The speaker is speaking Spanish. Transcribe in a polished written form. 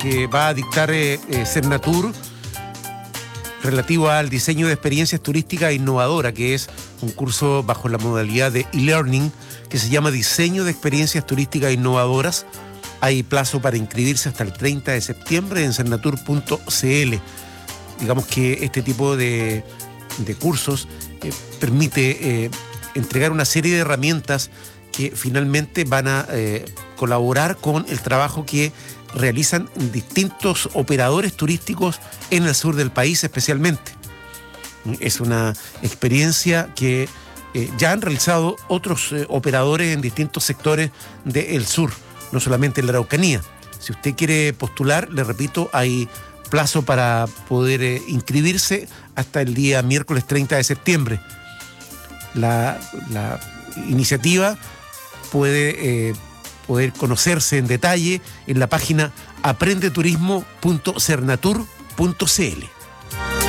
que va a dictar Cernatur relativo al diseño de experiencias turísticas innovadoras, que es un curso bajo la modalidad de e-learning que se llama Diseño de Experiencias Turísticas Innovadoras. Hay plazo para inscribirse hasta el 30 de septiembre en cernatur.cl. Digamos que este tipo de cursos permite entregar una serie de herramientas que finalmente van a colaborar con el trabajo que realizan distintos operadores turísticos en el sur del país especialmente. Es una experiencia que ya han realizado otros operadores en distintos sectores del sur, no solamente en la Araucanía. Si usted quiere postular, le repito, hay plazo para poder inscribirse hasta el día miércoles 30 de septiembre. La iniciativa puede poder conocerse en detalle en la página aprendeturismo.cernatur.cl.